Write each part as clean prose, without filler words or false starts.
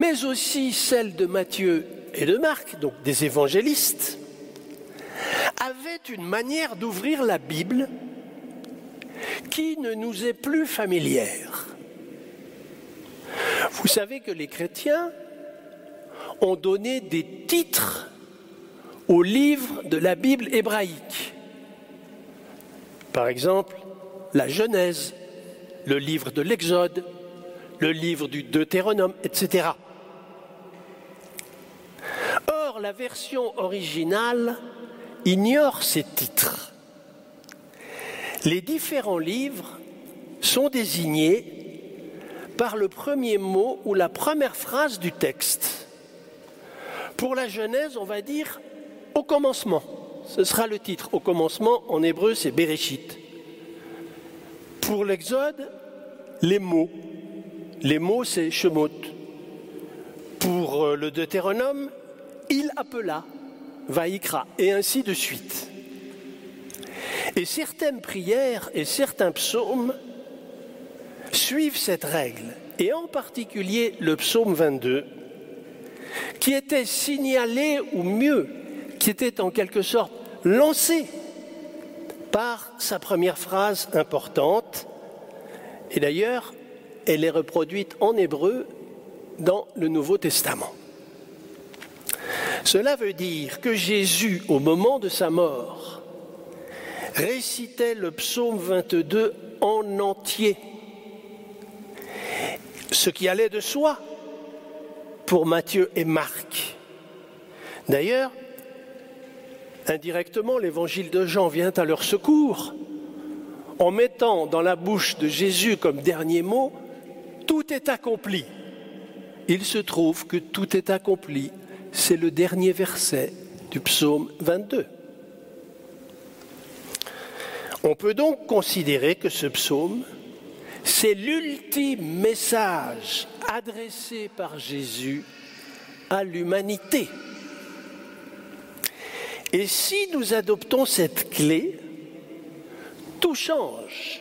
mais aussi celle de Matthieu et de Marc, donc des évangélistes, avaient une manière d'ouvrir la Bible qui ne nous est plus familière. Vous savez que les chrétiens ont donné des titres aux livres de la Bible hébraïque. Par exemple, la Genèse, le livre de l'Exode, le livre du Deutéronome, etc. Or, la version originale ignore ces titres. Les différents livres sont désignés par le premier mot ou la première phrase du texte. Pour la Genèse, on va dire « au commencement ». Ce sera le titre. Au commencement, en hébreu, c'est Bereshit. Pour l'Exode, les mots. Les mots, c'est Shemot. Pour le Deutéronome, il appela, Vaïkra, et ainsi de suite. Et certaines prières et certains psaumes suivent cette règle, et en particulier le psaume 22, qui était signalé, ou mieux, qui était en quelque sorte lancé par sa première phrase importante. Et d'ailleurs, elle est reproduite en hébreu dans le Nouveau Testament. Cela veut dire que Jésus, au moment de sa mort, récitait le psaume 22 en entier, ce qui allait de soi pour Matthieu et Marc. D'ailleurs, indirectement, l'évangile de Jean vient à leur secours en mettant dans la bouche de Jésus comme dernier mot « tout est accompli ». Il se trouve que tout est accompli, c'est le dernier verset du psaume 22. On peut donc considérer que ce psaume, c'est l'ultime message adressé par Jésus à l'humanité. Et si nous adoptons cette clé, tout change.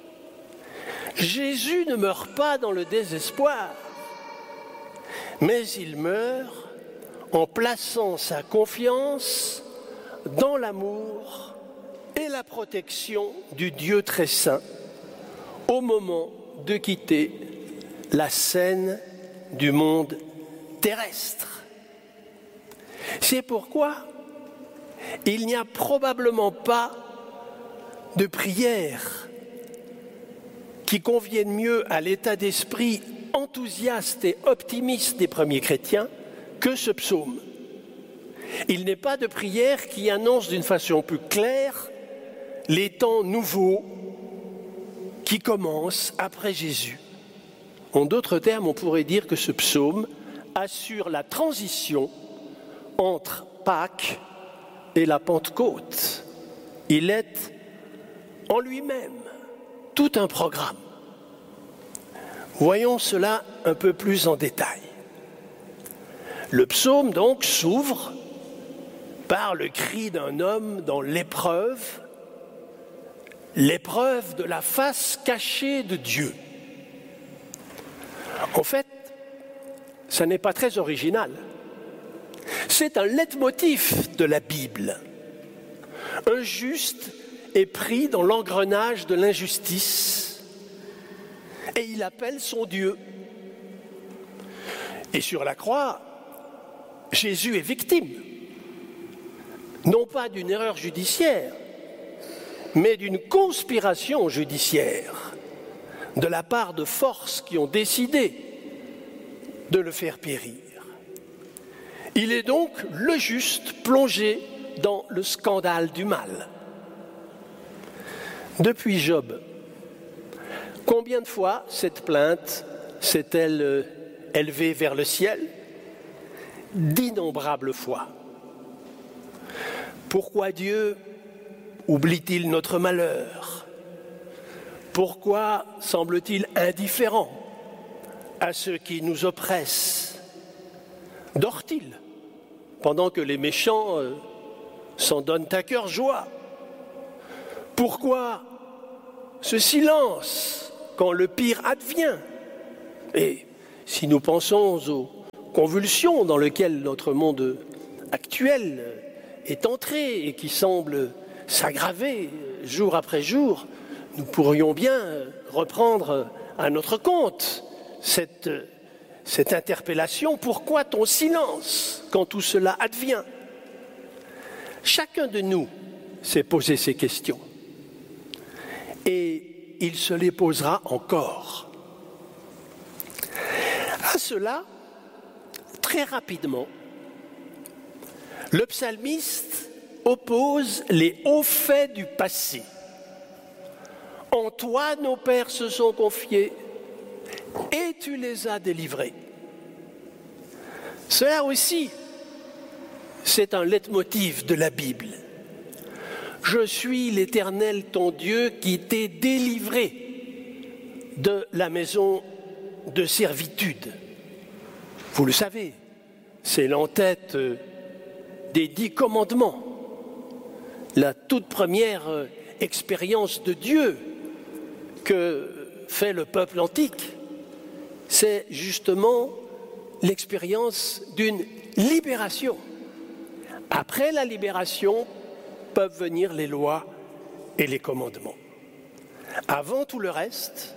Jésus ne meurt pas dans le désespoir, mais il meurt en plaçant sa confiance dans l'amour et la protection du Dieu très saint au moment de quitter la scène du monde terrestre. C'est pourquoi il n'y a probablement pas de prière qui convienne mieux à l'état d'esprit enthousiaste et optimiste des premiers chrétiens que ce psaume. Il n'est pas de prière qui annonce d'une façon plus claire les temps nouveaux qui commencent après Jésus. En d'autres termes, on pourrait dire que ce psaume assure la transition entre Pâques et la Pentecôte. Il est en lui-même tout un programme. Voyons cela un peu plus en détail. Le psaume donc s'ouvre par le cri d'un homme dans l'épreuve de la face cachée de Dieu. En fait, ça n'est pas très original. C'est un leitmotiv de la Bible. Un juste est pris dans l'engrenage de l'injustice et il appelle son Dieu. Et sur la croix, Jésus est victime, non pas d'une erreur judiciaire, mais d'une conspiration judiciaire de la part de forces qui ont décidé de le faire périr. Il est donc le juste plongé dans le scandale du mal. Depuis Job, combien de fois cette plainte s'est-elle élevée vers le ciel? D'innombrables fois. Pourquoi Dieu oublie-t-il notre malheur? Pourquoi semble-t-il indifférent à ceux qui nous oppressent? Dort-il pendant que les méchants s'en donnent à cœur joie? Pourquoi ce silence quand le pire advient? Et si nous pensons convulsion dans lequel notre monde actuel est entré et qui semble s'aggraver jour après jour, nous pourrions bien reprendre à notre compte cette interpellation. Pourquoi ton silence quand tout cela advient? Chacun de nous s'est posé ces questions et il se les posera encore. À cela, très rapidement, le psalmiste oppose les hauts faits du passé. En toi, nos pères se sont confiés et tu les as délivrés. Cela aussi, c'est un leitmotiv de la Bible. Je suis l'Éternel, ton Dieu, qui t'ai délivré de la maison de servitude. Vous le savez, c'est l'entête des 10 commandements, la toute première expérience de Dieu que fait le peuple antique. C'est justement l'expérience d'une libération. Après la libération, peuvent venir les lois et les commandements. Avant tout le reste,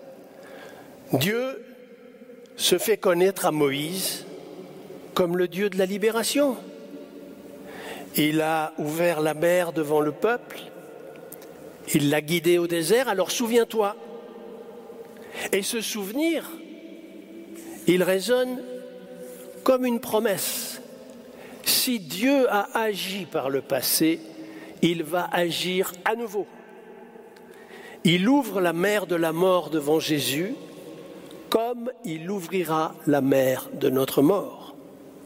Dieu se fait connaître à Moïse comme le Dieu de la libération. Il a ouvert la mer devant le peuple, il l'a guidé au désert, alors souviens-toi. Et ce souvenir, il résonne comme une promesse. Si Dieu a agi par le passé, il va agir à nouveau. Il ouvre la mer de la mort devant Jésus, comme il ouvrira la mer de notre mort.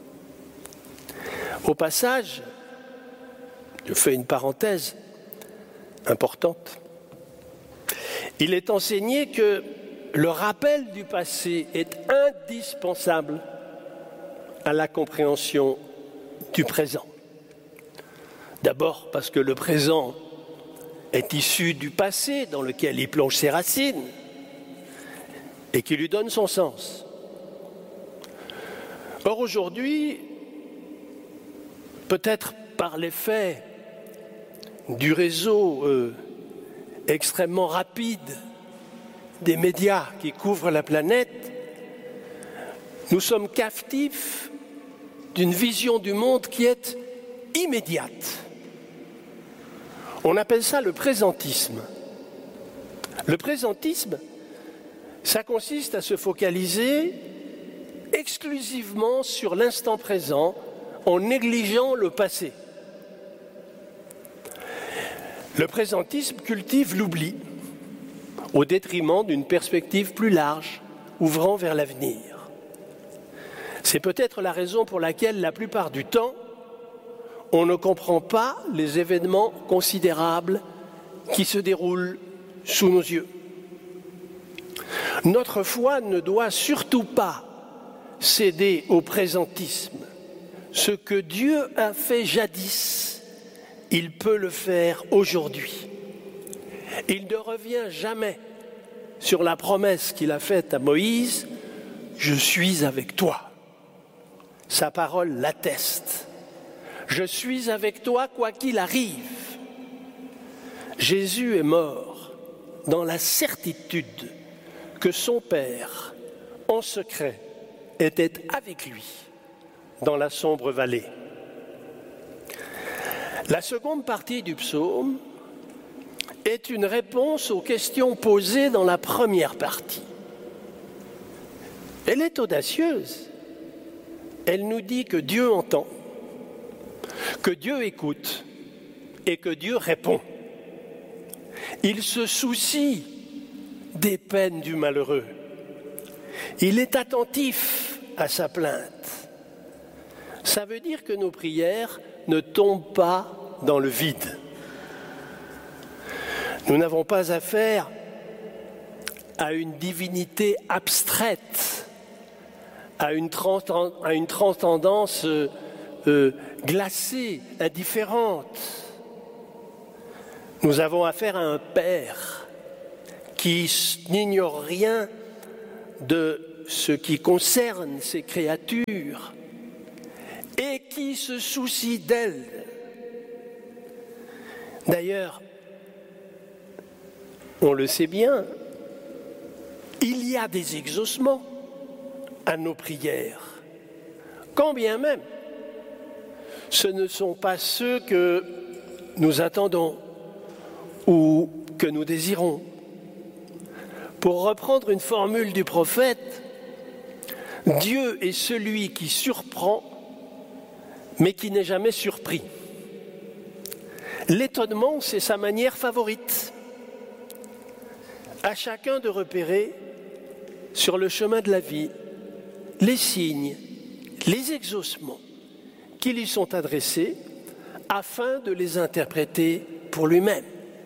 Au passage, je fais une parenthèse importante. Il est enseigné que le rappel du passé est indispensable à la compréhension du présent. D'abord parce que le présent est issu du passé dans lequel il plonge ses racines et qui lui donne son sens. Or aujourd'hui, peut-être par l'effet du réseau extrêmement rapide des médias qui couvrent la planète, nous sommes captifs d'une vision du monde qui est immédiate. On appelle ça le présentisme. Le présentisme, ça consiste à se focaliser exclusivement sur l'instant présent en négligeant le passé. Le présentisme cultive l'oubli au détriment d'une perspective plus large, ouvrant vers l'avenir. C'est peut-être la raison pour laquelle, la plupart du temps, on ne comprend pas les événements considérables qui se déroulent sous nos yeux. Notre foi ne doit surtout pas céder au présentisme. Ce que Dieu a fait jadis, il peut le faire aujourd'hui. Il ne revient jamais sur la promesse qu'il a faite à Moïse, « Je suis avec toi ». Sa parole l'atteste. Je suis avec toi quoi qu'il arrive. Jésus est mort dans la certitude que son Père, en secret, était avec lui dans la sombre vallée. La seconde partie du psaume est une réponse aux questions posées dans la première partie. Elle est audacieuse. Elle nous dit que Dieu entend, que Dieu écoute et que Dieu répond. Il se soucie des peines du malheureux. Il est attentif à sa plainte. Ça veut dire que nos prières ne tombent pas dans le vide. Nous n'avons pas affaire à une divinité abstraite, à une transcendance glacée, indifférente. Nous avons affaire à un Père qui n'ignore rien de ce qui concerne ses créatures et qui se soucie d'elles. D'ailleurs, on le sait bien, il y a des exaucements à nos prières, quand bien même ce ne sont pas ceux que nous attendons ou que nous désirons. Pour reprendre une formule du prophète, Dieu est celui qui surprend, mais qui n'est jamais surpris. L'étonnement, c'est sa manière favorite. À chacun de repérer sur le chemin de la vie les signes, les exaucements qui lui sont adressés afin de les interpréter pour lui-même.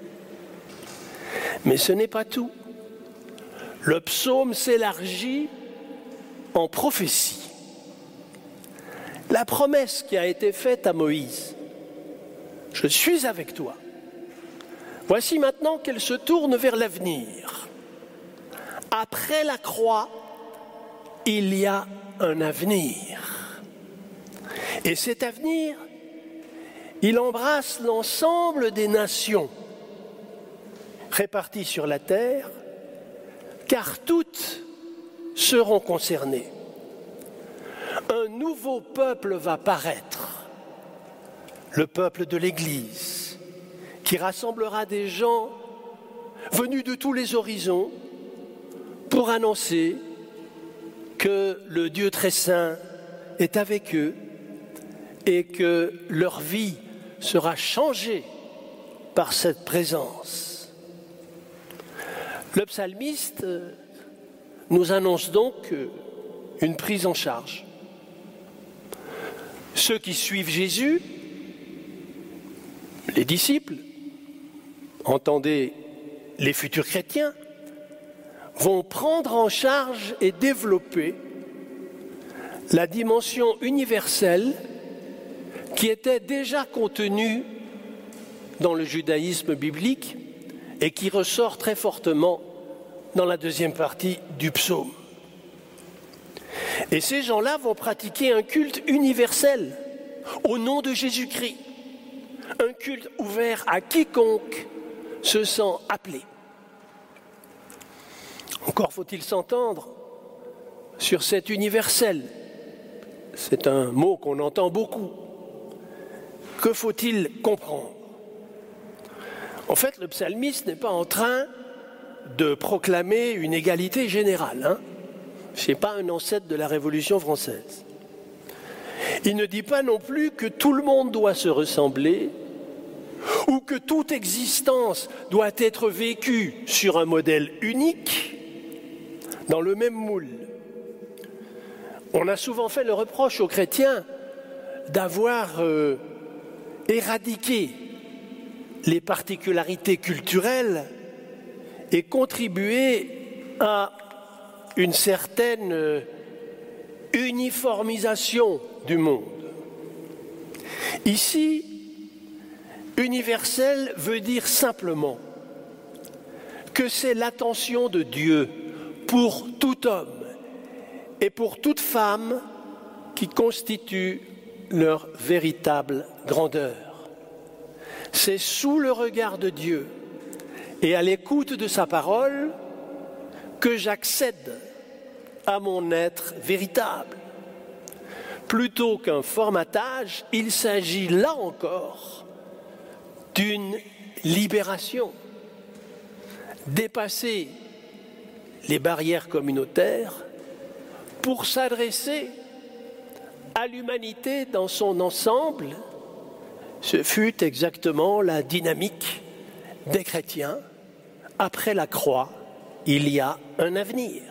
Mais ce n'est pas tout. Le psaume s'élargit en prophétie. La promesse qui a été faite à Moïse, « Je suis avec toi », voici maintenant qu'elle se tourne vers l'avenir. Après la croix, il y a un avenir. Et cet avenir, il embrasse l'ensemble des nations réparties sur la terre, car toutes seront concernées. Un nouveau peuple va paraître, le peuple de l'Église, qui rassemblera des gens venus de tous les horizons pour annoncer que le Dieu très saint est avec eux et que leur vie sera changée par cette présence. Le psalmiste nous annonce donc une prise en charge. Ceux qui suivent Jésus, les disciples, entendez les futurs chrétiens, vont prendre en charge et développer la dimension universelle qui était déjà contenue dans le judaïsme biblique et qui ressort très fortement dans la deuxième partie du psaume. Et ces gens-là vont pratiquer un culte universel au nom de Jésus-Christ, un culte ouvert à quiconque se sent appelé. Encore faut-il s'entendre sur cet universel. C'est un mot qu'on entend beaucoup. Que faut-il comprendre ? En fait, le psalmiste n'est pas en train de proclamer une égalité générale. Ce n'est pas un ancêtre de la Révolution française. Il ne dit pas non plus que tout le monde doit se ressembler ou que toute existence doit être vécue sur un modèle unique, dans le même moule. On a souvent fait le reproche aux chrétiens d'avoir éradiqué les particularités culturelles et contribué à une certaine uniformisation du monde. Ici, universel veut dire simplement que c'est l'attention de Dieu pour tout homme et pour toute femme qui constitue leur véritable grandeur. C'est sous le regard de Dieu et à l'écoute de sa parole que j'accède à mon être véritable. Plutôt qu'un formatage, il s'agit là encore d'une libération. Dépasser les barrières communautaires pour s'adresser à l'humanité dans son ensemble, ce fut exactement la dynamique des chrétiens. Après la croix, il y a un avenir.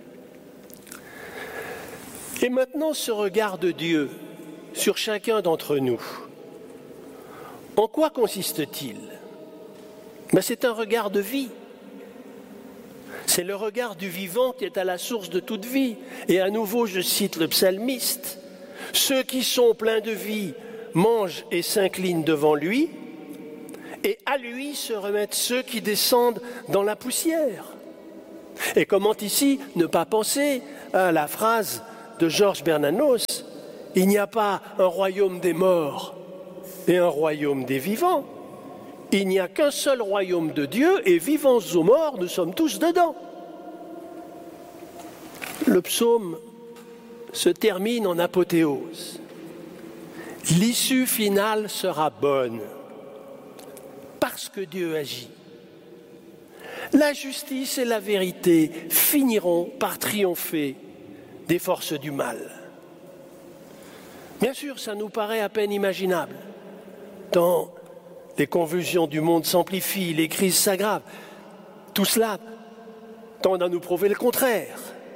Et maintenant, ce regard de Dieu sur chacun d'entre nous, en quoi consiste-t-il ? C'est un regard de vie. C'est le regard du vivant qui est à la source de toute vie. Et à nouveau, je cite le psalmiste, « Ceux qui sont pleins de vie mangent et s'inclinent devant lui, et à lui se remettent ceux qui descendent dans la poussière. » Et comment ici ne pas penser à la phrase de Georges Bernanos, « Il n'y a pas un royaume des morts et un royaume des vivants. Il n'y a qu'un seul royaume de Dieu et vivants ou morts, nous sommes tous dedans. » Le psaume se termine en apothéose. L'issue finale sera bonne parce que Dieu agit. La justice et la vérité finiront par triompher des forces du mal. Bien sûr, ça nous paraît à peine imaginable. Tant les convulsions du monde s'amplifient, les crises s'aggravent. Tout cela tend à nous prouver le contraire.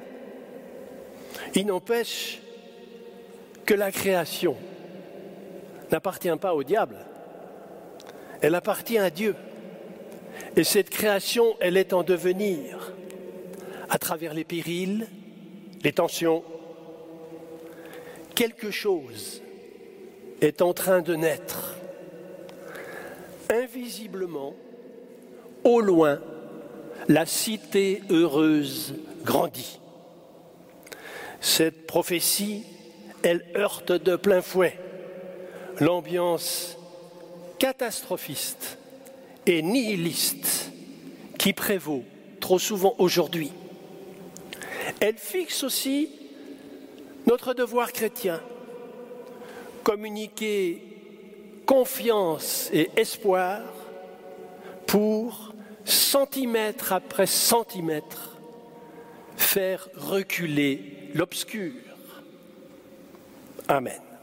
Il n'empêche que la création n'appartient pas au diable, elle appartient à Dieu. Et cette création, elle est en devenir à travers les périls, les tensions. Quelque chose est en train de naître. Invisiblement, au loin, la cité heureuse grandit. Cette prophétie, elle heurte de plein fouet l'ambiance catastrophiste et nihiliste qui prévaut trop souvent aujourd'hui. Elle fixe aussi notre devoir chrétien, communiquer confiance et espoir pour, centimètre après centimètre, faire reculer l'obscur. Amen.